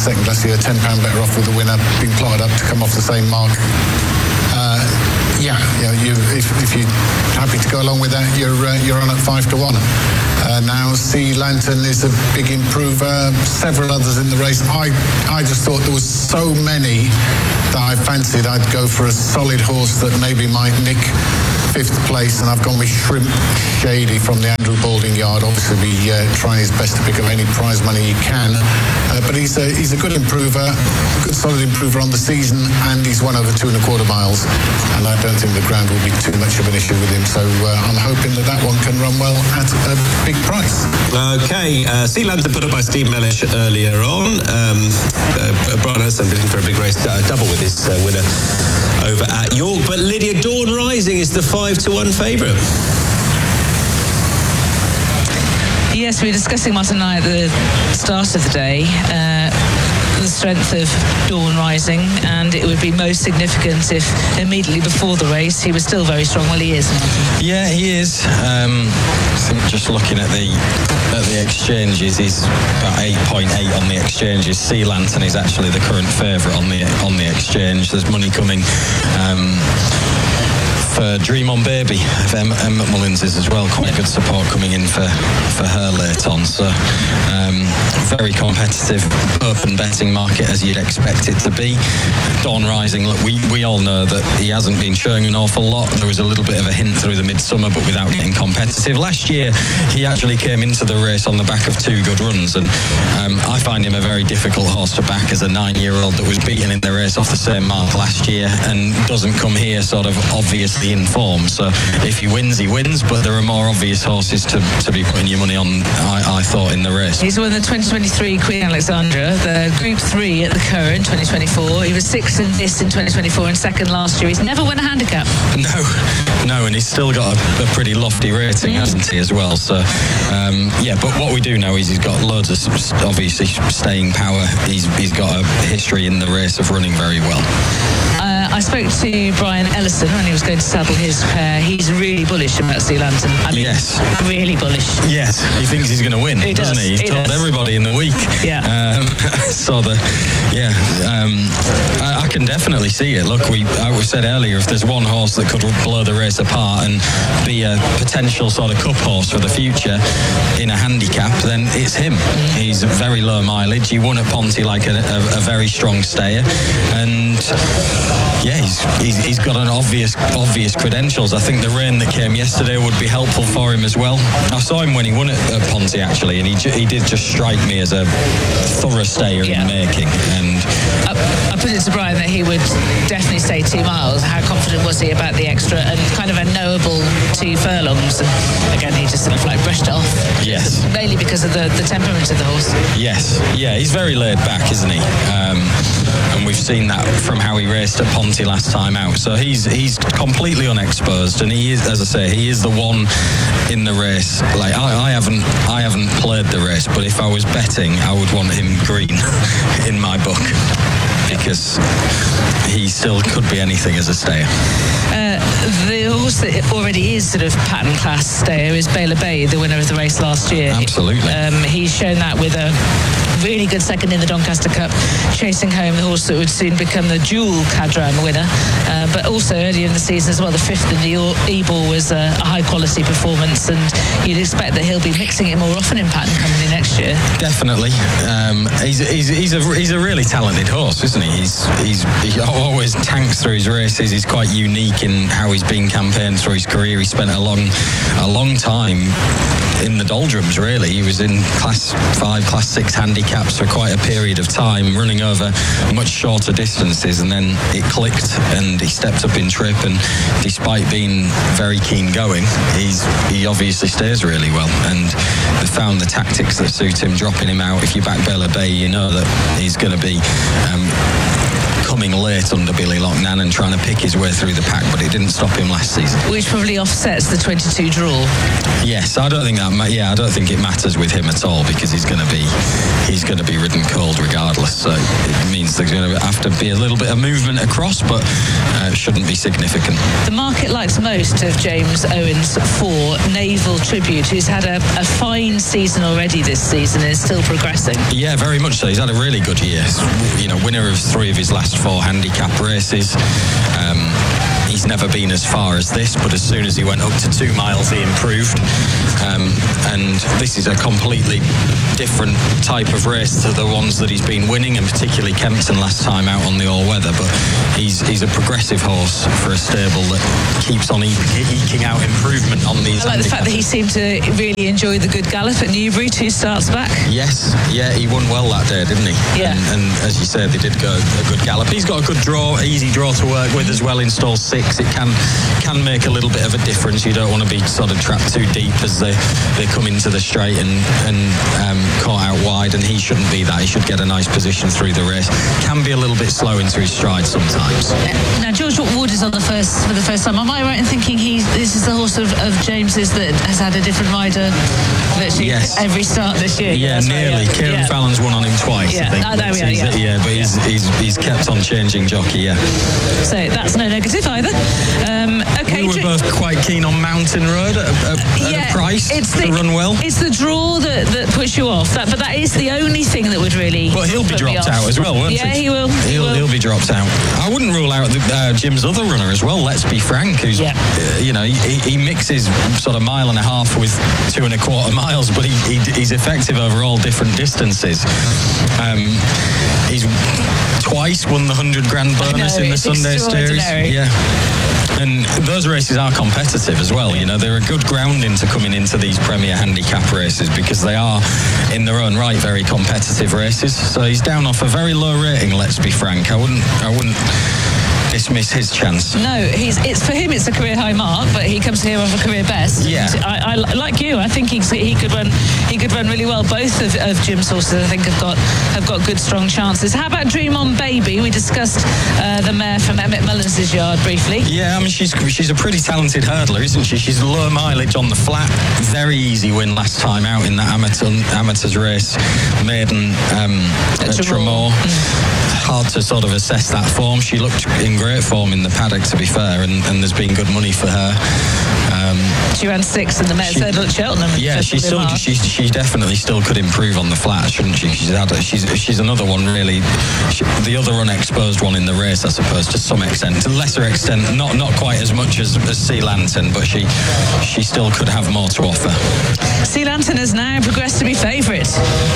second class here, £10 better off with the winner, being plotted up to come off the same mark. If you're happy to go along with that, you're on at 5-1. Now Sea Lantern is a big improver. Several others in the race. I just thought there was so many that I fancied I'd go for a solid horse that maybe might nick 5th place, and I've gone with Shrimp Shady from the Andrew Balding yard. Obviously trying his best to pick up any prize money he can, but he's a good improver, a good solid improver on the season, and he's won over 2.25 miles, and I don't think the ground will be too much of an issue with him, so I'm hoping that one can run well at a big price. Okay, Sea Lantern put up by Steve Mellish earlier on. Brian Anderson bidding for a big race double with his winner over at York, but Lydia Dawn Rising is the 5-1 favourite. Yes, we were discussing Martin and I at the start of the day the strength of Dawn Rising, and it would be most significant if immediately before the race he was still very strong. Well, he is. Yeah, he is. I think just looking at the exchanges, he's about 8.8 on the exchanges. Sea Lantern is actually the current favourite on the exchange. There's money coming for Dream On Baby. Emma Mullins is as well. Quite good support coming in for her late on. So very competitive open betting market as you'd expect it to be. Dawn Rising, look, we all know that he hasn't been showing an awful lot. There was a little bit of a hint through the midsummer, but without getting competitive. Last year he actually came into the race on the back of 2 good runs, and I find him a very difficult horse to back as a 9-year-old that was beaten in the race off the same mark last year and doesn't come here sort of obviously in form. So if he wins, but there are more obvious horses to be putting your money on, I thought, in the race. He's won the 2023 Queen Alexandra, the Group 3 at the Curragh in 2024. He was 6th in this in 2024 and 2nd last year. He's never won a handicap. No, and he's still got a pretty lofty rating, hasn't he, as well? So, but what we do know is he's got loads of, obviously, staying power. He's got a history in the race of running very well. I spoke to Brian Ellison when he was going to saddle his pair. He's really bullish about Sea Lantern. Yes. Really bullish. Yes, he thinks he's going to win, doesn't he? He's told everybody in the week. Yeah. I can definitely see it. Look, we said earlier, if there's one horse that could blow the race apart and be a potential sort of cup horse for the future in a handicap, then it's him. He's very low mileage. He won at Ponty like a very strong stayer, and yeah, he's got an obvious credentials. I think the rain that came yesterday would be helpful for him as well. I saw him when he won at Ponty actually, and he did just strike me as a thorough stayer in making. And I put it to Brian that he would definitely stay 2 miles. How confident was he about the extra and kind of a knowable 2 furlongs? And again, he just sort of like brushed it off. Yes. Mainly because of the temperament of the horse. Yes. Yeah, he's very laid back, isn't he? And we've seen that from how he raced at Ponty last time out. So he's completely unexposed, and he is, as I say, he is the one in the race. Like I haven't played the race, but if I was betting, I would want him green in my book, because he still could be anything as a stayer. The horse that already is sort of pattern class stayer is Baylor Bay, the winner of the race last year. Absolutely. He's shown that with a really good second in the Doncaster Cup, chasing home the horse that would soon become the dual Cadran winner. But also earlier in the season as well, the 5th in the Ebor was a high quality performance, and you'd expect that he'll be mixing it more often in pattern coming in next year. Definitely. He's a really talented horse, isn't he? He always tanks through his races. He's quite unique in how he's been campaigned through his career. He spent a long time in the doldrums, really. He was in Class 5, Class 6 handicaps for quite a period of time, running over much shorter distances, and then it clicked and he stepped up in trip, and despite being very keen going, he obviously stays really well, and they found the tactics that suit him, dropping him out. If you back Baylor Bay, you know that he's going to be coming late under Billy Loughnane and trying to pick his way through the pack, but it didn't stop him last season. Which probably offsets the 22 draw. Yes, I don't think I don't think it matters with him at all, because he's going to be ridden cold regardless. So it means there's going to have to be a little bit of movement across, but it shouldn't be significant. The market likes most of James Owens for Naval Tribute, who's had a fine season already this season and is still progressing. Yeah, very much so. He's had a really good year. Winner of 3 of his last 4 handicap races. He's never been as far as this, but as soon as he went up to 2 miles, he improved. And this is a completely different type of race to the ones that he's been winning, and particularly Kempton last time out on the all-weather. But he's a progressive horse for a stable that keeps on eking out improvement on these. I like the fact that he seemed to really enjoy the good gallop at Newbury 2 starts back. Yes, yeah, he won well that day, didn't he? Yeah. And as you said, they did go a good gallop. He's got a good draw, easy draw to work with as well in stall 6. It can make a little bit of a difference. You don't want to be sort of trapped too deep as they come into the straight and caught out wide, and he shouldn't be that. He should get a nice position through the race. Can be a little bit slow into his stride sometimes. Now George Wood is on for the first time. Am I right in thinking this is the horse of James's that has had a different rider virtually every start this year? Yeah, nearly. Right, Kieran Fallon's won on him twice, I think. There we are, but he's kept on changing jockey, So that's no negative either. Okay, we were both quite keen on Mountain Road at a price to run well. It's the draw that puts you off. But that is the only thing that would really. Well, he'll be dropped out as well, won't he? Yeah, he will. He'll be dropped out. I wouldn't rule out Jim's other runner as well. Let's Be Frank, who's he mixes sort of 1.5 miles with 2 1/4 miles, but he's effective over all different distances. He's twice won the 100 grand bonus in the Sunday Series. Yeah. And those races are competitive as well. They're a good grounding to coming into these Premier Handicap races, because they are, in their own right, very competitive races. So he's down off a very low rating, let's be frank. I wouldn't dismiss his chance. No, it's for him. It's a career high mark, but he comes here off a career best. Yeah, I like you. I think he could run. He could run really well. Both of Jim's horses, I think, have got good strong chances. How about Dream On Baby? We discussed the mare from Emmett Mullins' yard briefly. Yeah, I mean she's a pretty talented hurdler, isn't she? She's low mileage on the flat. Very easy win last time out in that amateurs race, maiden at Tremor. Hard to sort of assess that form. She looked in great form in the paddock, to be fair, and there's been good money for her. She ran 6 in the Met third at Cheltenham. Yeah, she definitely still could improve on the flat, shouldn't she? She's another one really. The other unexposed one in the race, I suppose, to some extent, to a lesser extent, not quite as much as Sea Lantern, but she still could have more to offer. Sea Lantern has now progressed to be favourite.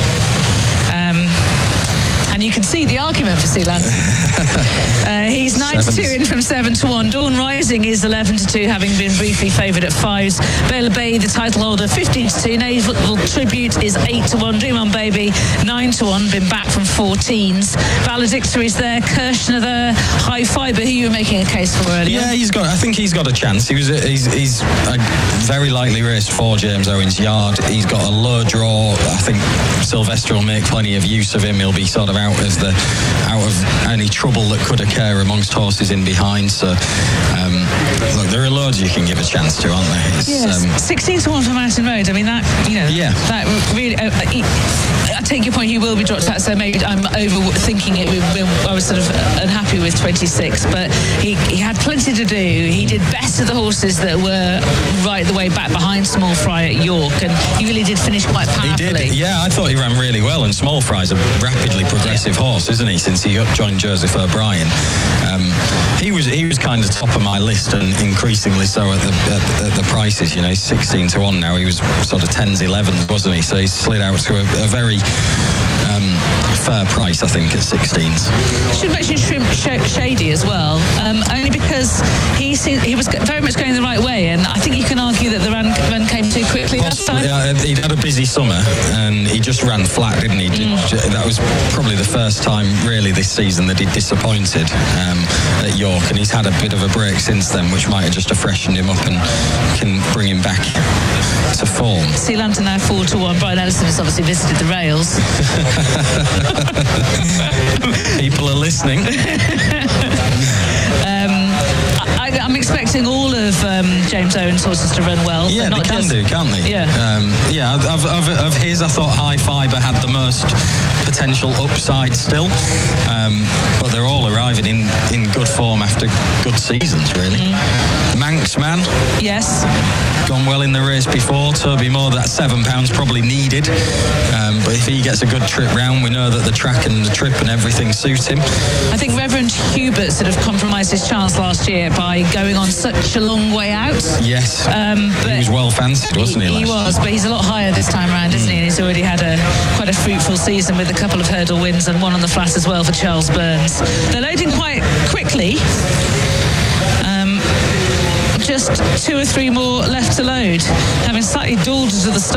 And you can see the argument for Sea Lantern. He's 9-2 in from 7-1. Dawn Rising is 11-2, having been briefly favoured at 5s. Bela Bay, the title holder, 15-2. Naval Tribute is 8-1. Dream On Baby, 9-1, been back from 14s. Valedictory's there, Kirshner there, High Fibre, who you were making a case for earlier. Yeah, I think he's got a chance. He's a very lightly raced for James Owens' yard. He's got a low draw. I think Sylvester will make plenty of use of him. He'll be sort of out of any trouble that could occur amongst horses in behind. So look, there are loads you can give a chance to, aren't there? Yes. 16-1 for Mountain Road. I mean that that really. I take your point. He will be dropped out. So maybe I'm overthinking it. I was sort of unhappy with 26, but he had plenty to do. He did best of the horses that were right the way back behind Small Fry at York, and he really did finish quite powerfully. He did. Yeah, I thought he ran really well, and Small Fry's a rapidly progressive horse, isn't he? Since he joined Joseph O'Brien, he was kind of top of my list, and increasingly so at the prices. He's 16-1 now. He was sort of 10s, 11s, wasn't he? So he's slid out to a very fair price, I think, at 16s. Should mention Shady as well, only because he was very much going the right way, and I think you can argue that the run came too quickly last time. He'd had a busy summer, and he just ran flat, didn't he? That was probably the first time really this season that he disappointed at York, and he's had a bit of a break since then, which might have just freshened him up and can bring him back to form. Sea Lantern now 4-1. Brian Ellison has obviously visited the rails. People are listening. I'm expecting all of James Owen's horses to run well. Yeah, not they can just, do, can't they? Yeah. Of his, I thought High Fiber had the most potential upside still. But they're all arriving in good form after good seasons, really. Manx Man. Yes. Gone well in the race before. Toby Moore, that £7 probably needed. But if he gets a good trip round, we know that the track and the trip and everything suits him. I think Reverend Hubert sort of compromised his chance last year by going on such a long way out. Yes. But he was well fancied, wasn't he? He was, but he's a lot higher this time around, isn't he? And he's already had quite a fruitful season with a couple of hurdle wins and one on the flat as well for Charles Burns. They're loading quite quickly. Just 2 or 3 more left to load, having slightly dawdled to the start.